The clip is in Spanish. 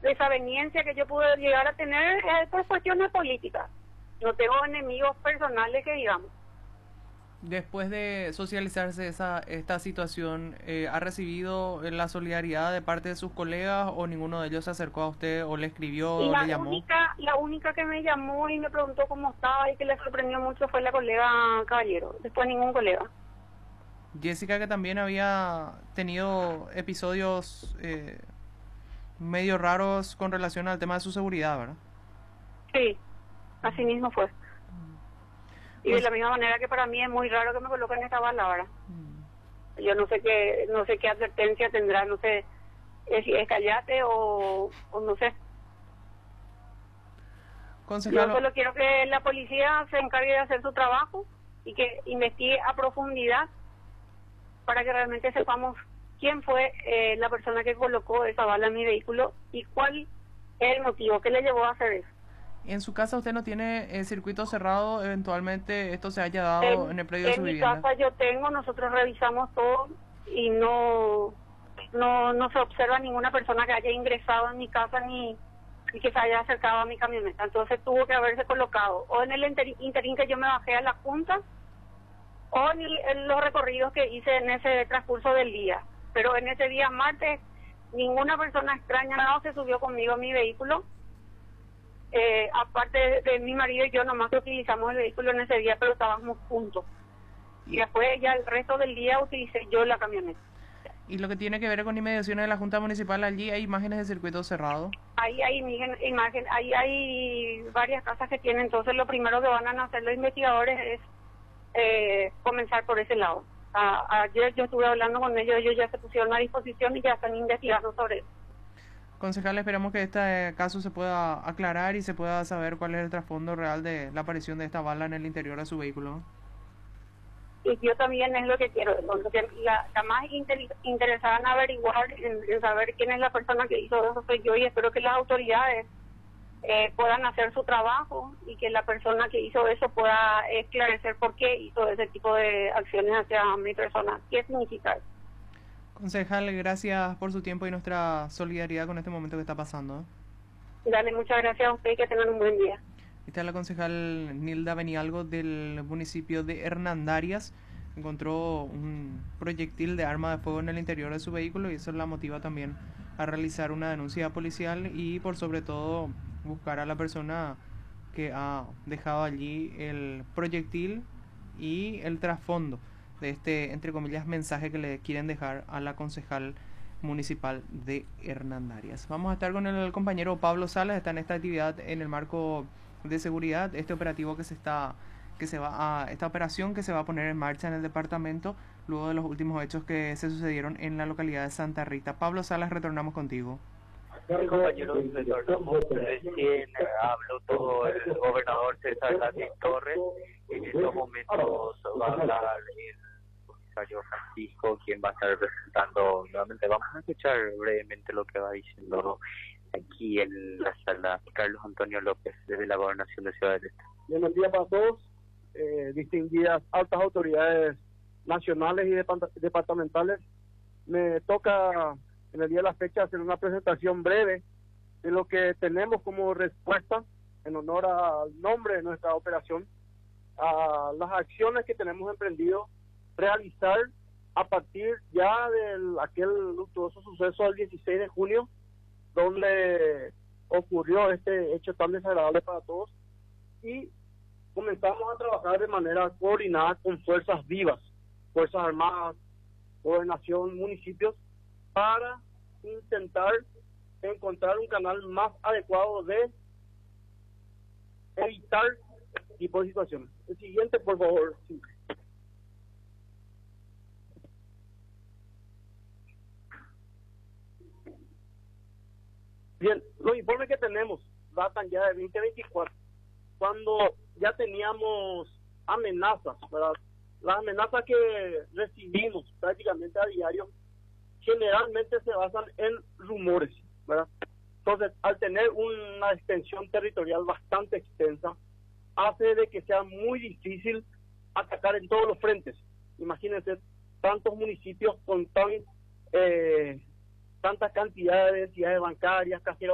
desaveniencia que yo pude llegar a tener es por cuestiones políticas. No tengo enemigos personales que digamos. Después de socializarse esta situación, ¿ha recibido la solidaridad de parte de sus colegas o ninguno de ellos se acercó a usted o le escribió o le llamó? La única que me llamó y me preguntó cómo estaba y que le sorprendió mucho fue la colega Caballero, después ningún colega. Jessica, que también había tenido episodios medio raros con relación al tema de su seguridad, ¿verdad? Sí, así mismo fue. Y de Pues, la misma manera que para mí es muy raro que me coloquen esta bala ahora. Yo no sé qué advertencia tendrá, no sé si es callate o no sé. Yo concejal, solo quiero que la policía se encargue de hacer su trabajo y que investigue a profundidad para que realmente sepamos quién fue la persona que colocó esa bala en mi vehículo y cuál es el motivo que le llevó a hacer eso. en su casa usted no tiene circuito cerrado, eventualmente esto se haya dado en el predio de su En mi vivienda. casa nosotros revisamos todo y no se observa ninguna persona que haya ingresado en mi casa ni que se haya acercado a mi camioneta. Entonces tuvo que haberse colocado o en el interín que yo me bajé a la junta o en los recorridos que hice en ese transcurso del día. Pero en ese día martes ninguna persona extraña no se subió conmigo a mi vehículo. Aparte de mi marido y yo nomás que utilizamos el vehículo en ese día, pero estábamos juntos. Y después ya el resto del día utilicé yo la camioneta. Y lo que tiene que ver con inmediaciones de la Junta Municipal, allí hay imágenes de circuito cerrado. Ahí hay imagen, ahí hay varias casas que tienen, entonces lo primero que van a hacer los investigadores es comenzar por ese lado. Ayer yo estuve hablando con ellos ya se pusieron a disposición y ya están investigando sobre eso. Concejal, esperamos que este caso se pueda aclarar y se pueda saber cuál es el trasfondo real de la aparición de esta bala en el interior de su vehículo. Y yo también es lo que quiero, entonces la más interesada en averiguar, en saber quién es la persona que hizo eso soy yo y espero que las autoridades puedan hacer su trabajo y que la persona que hizo eso pueda esclarecer por qué hizo ese tipo de acciones hacia mi persona. ¿Qué significa eso? Concejal, gracias por su tiempo y nuestra solidaridad con este momento que está pasando. Dale, muchas gracias a usted y que tengan un buen día. Esta es la concejal Nilda Benialgo del municipio de Hernandarias. Encontró un proyectil de arma de fuego en el interior de su vehículo y eso la motiva también a realizar una denuncia policial y por sobre todo buscar a la persona que ha dejado allí el proyectil y el trasfondo de este, entre comillas, mensaje que le quieren dejar a la concejal municipal de Hernandarias. Vamos a estar con el compañero Pablo Salas, está en esta actividad en el marco de seguridad, este operativo esta operación que se va a poner en marcha en el departamento luego de los últimos hechos que se sucedieron en la localidad de Santa Rita. Pablo Salas, retornamos contigo. Sí, compañeros, retornamos. Recién habló todo el gobernador César Latín Torres. En estos momentos va a hablar el comisario Francisco, quien va a estar representando nuevamente. Vamos a escuchar brevemente lo que va diciendo aquí en la sala Carlos Antonio López, desde la Gobernación de Ciudad del Este. Buenos días para todos, distinguidas altas autoridades nacionales y departamentales. Me toca en el día de la fecha hacer una presentación breve de lo que tenemos como respuesta en honor al nombre de nuestra operación, a las acciones que tenemos emprendido realizar a partir ya de aquel luctuoso suceso del 16 de junio, donde ocurrió este hecho tan desagradable para todos, y comenzamos a trabajar de manera coordinada con fuerzas vivas, Fuerzas Armadas, Gobernación, municipios, para intentar encontrar un canal más adecuado de evitar este tipo de situaciones. El siguiente, por favor. Sí. Bien, los informes que tenemos datan ya de 2024, cuando ya teníamos amenazas, ¿verdad? Las amenazas que recibimos prácticamente a diario generalmente se basan en rumores, ¿verdad? Entonces, al tener una extensión territorial bastante extensa, hace de que sea muy difícil atacar en todos los frentes. Imagínense tantos municipios con tanta cantidad de entidades bancarias, cajeros